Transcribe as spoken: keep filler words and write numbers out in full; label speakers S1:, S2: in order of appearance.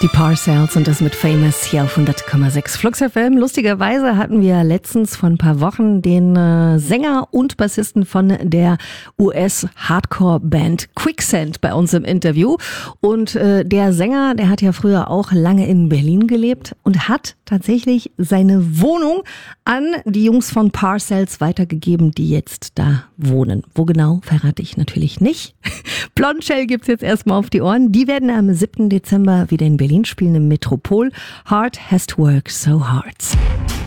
S1: Die Parcells und das mit Famous hier auf hundert Komma sechs Flux F M. Lustigerweise hatten wir letztens vor ein paar Wochen den äh, Sänger und Bassisten von der U S-Hardcore-Band Quicksand bei uns im Interview. Und äh, der Sänger, der hat ja früher auch lange in Berlin gelebt und hat tatsächlich seine Wohnung an die Jungs von Parcells weitergegeben, die jetzt da wohnen. Wo genau, verrate ich natürlich nicht. Blondshell gibt's jetzt erstmal auf die Ohren. Die werden am siebten Dezember wieder in Berlin spielen im Metropol. Hard has to work so hard.